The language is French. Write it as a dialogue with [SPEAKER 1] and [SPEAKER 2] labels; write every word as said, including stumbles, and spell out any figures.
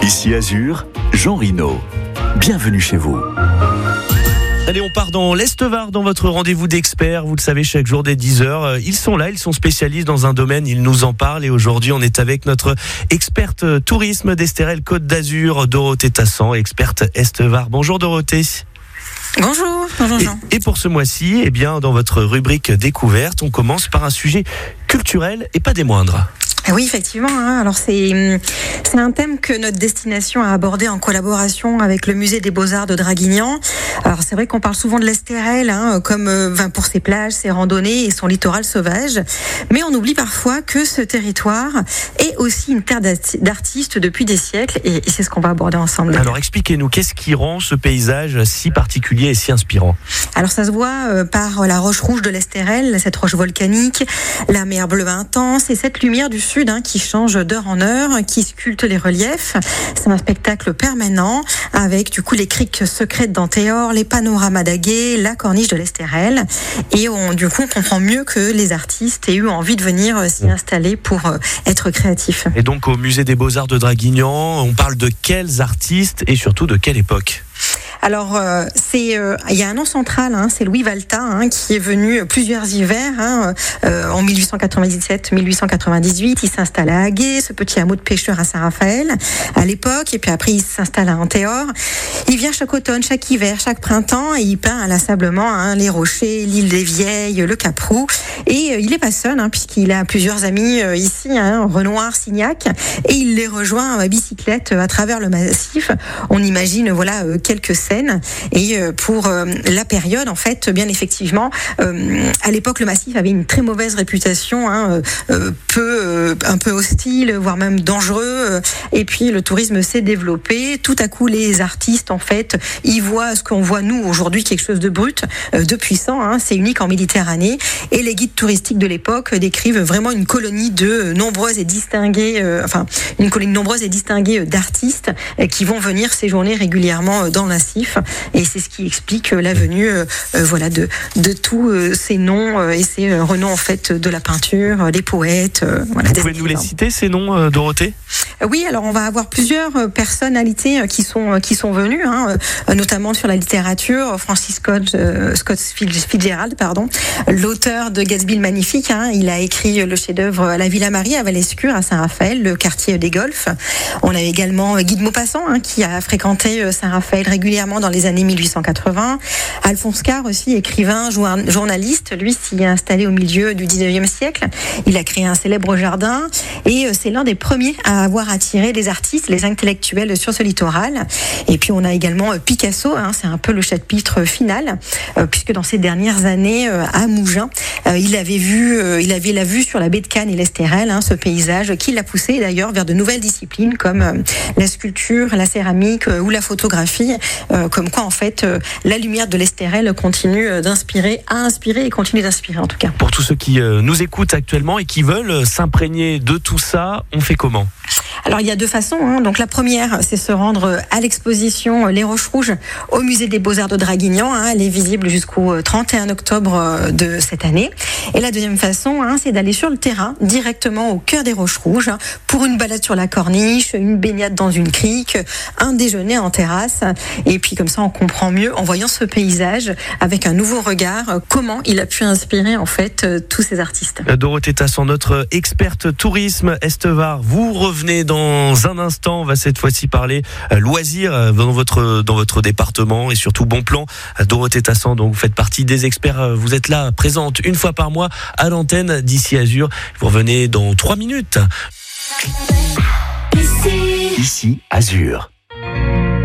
[SPEAKER 1] Ici Azur, Jean Rino. Bienvenue chez vous.
[SPEAKER 2] Allez, on part dans l'Est-Var, dans votre rendez-vous d'experts. Vous le savez, chaque jour dès dix heures, ils sont là, ils sont spécialistes dans un domaine, ils nous en parlent. Et aujourd'hui, on est avec notre experte tourisme d'Estérel Côte d'Azur, Dorothée Tassan, experte Est-Var. Bonjour Dorothée.
[SPEAKER 3] Bonjour, bonjour Jean.
[SPEAKER 2] Et, et pour ce mois-ci, eh bien, dans votre rubrique découverte, on commence par un sujet culturel et pas des moindres.
[SPEAKER 3] Oui, effectivement. Hein. Alors c'est c'est un thème que notre destination a abordé en collaboration avec le musée des Beaux-Arts de Draguignan. Alors c'est vrai qu'on parle souvent de l'Estérel, hein, comme euh, pour ses plages, ses randonnées et son littoral sauvage, mais on oublie parfois que ce territoire est aussi une terre d'artistes depuis des siècles, et, et c'est ce qu'on va aborder ensemble.
[SPEAKER 2] Alors expliquez-nous, qu'est-ce qui rend ce paysage si particulier et si inspirant?
[SPEAKER 3] Alors ça se voit euh, par la roche rouge de l'Estérel, cette roche volcanique, la mer bleue intense et cette lumière du sud hein, qui change d'heure en heure, qui sculpte les reliefs. C'est un spectacle permanent avec du coup les criques secrètes d'Antéor, les panoramas d'Aguet, la corniche de l'Estérel, et on, du coup on comprend mieux que les artistes aient eu envie de venir euh, s'y installer pour euh, être créatifs.
[SPEAKER 2] Et donc au musée des Beaux-Arts de Draguignan, on parle de quels artistes et surtout de quelle époque?
[SPEAKER 3] Alors, euh, c'est, euh, il y a un nom central, hein, c'est Louis Valta, hein, qui est venu plusieurs hivers, hein, euh, en dix-huit cent quatre-vingt-dix-sept dix-huit cent quatre-vingt-dix-huit. Il s'installe à Aguet, ce petit hameau de pêcheurs à Saint-Raphaël, à l'époque, et puis après il s'installe à Antéor. Il vient chaque automne, chaque hiver, chaque printemps, et il peint inlassablement hein, les rochers, l'île des Vieilles, le Caprou. Et euh, il est pas seul, hein, puisqu'il a plusieurs amis euh, ici, hein, Renoir, Signac, et il les rejoint à bicyclette à travers le massif. On imagine, voilà, euh, quelques scènes. Et pour la période, en fait, bien effectivement, euh, à l'époque, le massif avait une très mauvaise réputation, hein, euh, peu, euh, un peu hostile, voire même dangereux. Et puis, le tourisme s'est développé. Tout à coup, les artistes, en fait, y voient ce qu'on voit nous aujourd'hui, quelque chose de brut, euh, de puissant. Hein, c'est unique en Méditerranée. Et les guides touristiques de l'époque décrivent vraiment une colonie de nombreuses et distinguées, euh, enfin, une colonie nombreuse et distinguée d'artistes euh, qui vont venir séjourner régulièrement dans le massif. Et c'est ce qui explique la venue euh, voilà, de, de tous euh, ces noms euh, et ces euh, renoms en fait, de la peinture, des poètes. Euh, voilà,
[SPEAKER 2] Vous pouvez nous les citer, ces noms, euh, Dorothée?
[SPEAKER 3] Oui, alors on va avoir plusieurs personnalités qui sont, qui sont venues, hein, notamment sur la littérature. Francis Scott, euh, Scott Fitzgerald, pardon, l'auteur de Gatsby le Magnifique. Hein, il a écrit le chef-d'œuvre La Villa Marie à Val-Escure, à Saint-Raphaël, le quartier des Golfs. On a également Guy de Maupassant, hein, qui a fréquenté Saint-Raphaël régulièrement dans les années dix-huit cent quatre-vingts. Alphonse Karr aussi, écrivain, journaliste, lui s'y est installé au milieu du dix-neuvième siècle. Il a créé un célèbre jardin et c'est l'un des premiers à avoir attiré les artistes, les intellectuels sur ce littoral. Et puis on a également Picasso, hein, c'est un peu le chapitre final, euh, puisque dans ces dernières années euh, à Mougins, euh, il avait vu, euh, il avait la vue sur la baie de Cannes et l'Estérel, hein, ce paysage qui l'a poussé d'ailleurs vers de nouvelles disciplines comme euh, la sculpture, la céramique euh, ou la photographie. Euh, comme quoi en fait euh, la lumière de l'Estérel continue euh, d'inspirer, a inspiré et continue d'inspirer en tout cas.
[SPEAKER 2] Pour tous ceux qui euh, nous écoutent actuellement et qui veulent s'imprégner de tout ça, on fait comment?
[SPEAKER 3] Alors il y a deux façons. Hein. Donc la première, c'est se rendre à l'exposition Les Roches Rouges au musée des Beaux-Arts de Draguignan. Hein. Elle est visible jusqu'au trente et un octobre de cette année. Et la deuxième façon, hein, c'est d'aller sur le terrain, directement au cœur des Roches Rouges, hein, pour une balade sur la corniche, une baignade dans une crique, un déjeuner en terrasse. Et puis comme ça, on comprend mieux, en voyant ce paysage, avec un nouveau regard, comment il a pu inspirer en fait tous ces artistes.
[SPEAKER 2] Dorothée Tassan, notre experte tourisme Est-Var. Vous revenez dans un instant. On va cette fois-ci parler loisirs dans votre dans votre département et surtout bon plan. Dorothée Tassan, donc vous faites partie des experts. Vous êtes là, présente une fois par mois à l'antenne d'Ici Azur. Vous revenez dans trois minutes.
[SPEAKER 1] Ici Azur.